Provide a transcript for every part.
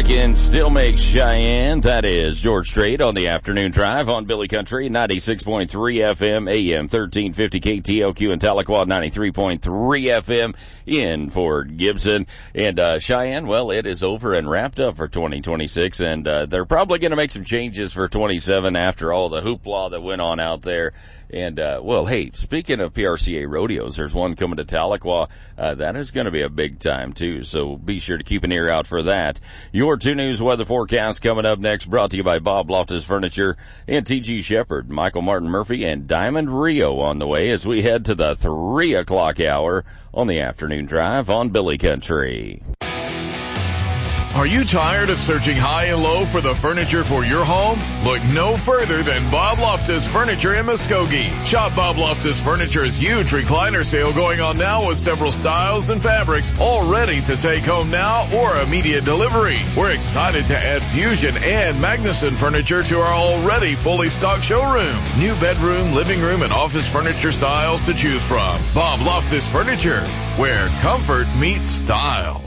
can still make Cheyenne. That is George Strait on the afternoon drive on Billy Country, 96.3 FM, AM 1350 KTLQ in Tahlequah, 93.3 FM in Fort Gibson. And Cheyenne, well, it is over and wrapped up for 2026, and they're probably going to make some changes for 27 after all the hoopla that went on out there. And, well, hey, speaking of PRCA rodeos, there's one coming to Tahlequah. That is going to be a big time, too, so be sure to keep an ear out for that. Your 2 News weather forecast coming up next, brought to you by Bob Loftus Furniture and T.G. Shepherd, Michael Martin Murphy, and Diamond Rio on the way as we head to the 3 o'clock hour on the afternoon drive on Billy Country. Are you tired of searching high and low for the furniture for your home? Look no further than Bob Loftus Furniture in Muskogee. Shop Bob Loftus Furniture's huge recliner sale going on now with several styles and fabrics all ready to take home now or immediate delivery. We're excited to add Fusion and Magnuson furniture to our already fully stocked showroom. New bedroom, living room, and office furniture styles to choose from. Bob Loftus Furniture, where comfort meets style.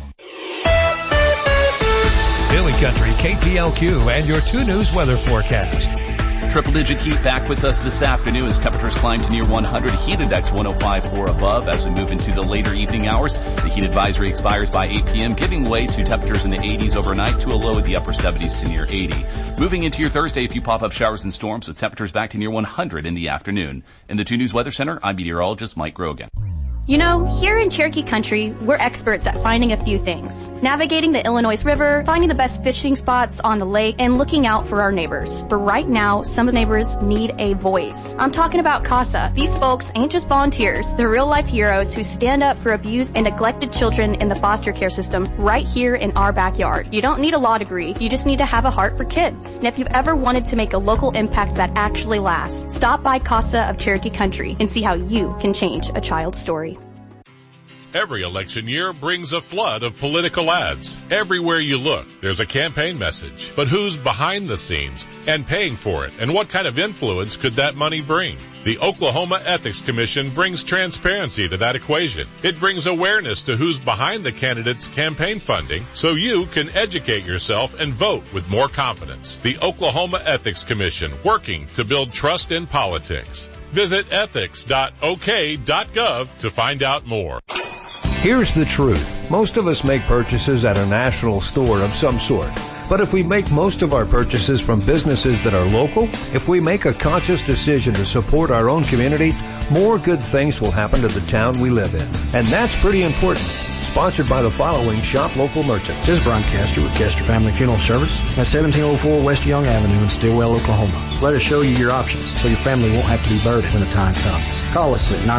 Billy Country, KTLQ, and your 2 News weather forecast. Triple-digit heat back with us this afternoon as temperatures climb to near 100. Heat index 105 or above. As we move into the later evening hours, the heat advisory expires by 8 p.m., giving way to temperatures in the 80s overnight to a low of the upper 70s to near 80. Moving into your Thursday, a few pop-up showers and storms with temperatures back to near 100 in the afternoon. In the 2 News Weather Center, I'm meteorologist Mike Grogan. You know, here in Cherokee Country, we're experts at finding a few things. Navigating the Illinois River, finding the best fishing spots on the lake, and looking out for our neighbors. But right now, some of the neighbors need a voice. I'm talking about CASA. These folks ain't just volunteers. They're real-life heroes who stand up for abused and neglected children in the foster care system right here in our backyard. You don't need a law degree. You just need to have a heart for kids. And if you've ever wanted to make a local impact that actually lasts, stop by CASA of Cherokee Country and see how you can change a child's story. Every election year brings a flood of political ads. Everywhere you look, there's a campaign message. But who's behind the scenes and paying for it? And what kind of influence could that money bring? The Oklahoma Ethics Commission brings transparency to that equation. It brings awareness to who's behind the candidate's campaign funding so you can educate yourself and vote with more confidence. The Oklahoma Ethics Commission, working to build trust in politics. Visit ethics.ok.gov to find out more. Here's the truth. Most of us make purchases at a national store of some sort. But if we make most of our purchases from businesses that are local, if we make a conscious decision to support our own community, more good things will happen to the town we live in. And that's pretty important. Sponsored by the following shop local merchants. This is Brian Castor with Castor Family Funeral Service at 1704 West Young Avenue in Stillwell, Oklahoma. Let us show you your options so your family won't have to be burdened when the time comes. Call us at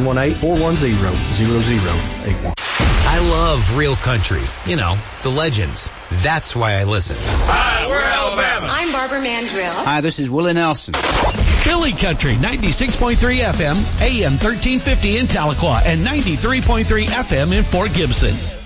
918-410-0081. I love real country. You know, the legends. That's why I listen. Hi, we're Alabama. I'm Barbara Mandrill. Hi, this is Willie Nelson. Billy Country, 96.3 FM, AM 1350 in Tahlequah, and 93.3 FM in Fort Gibson.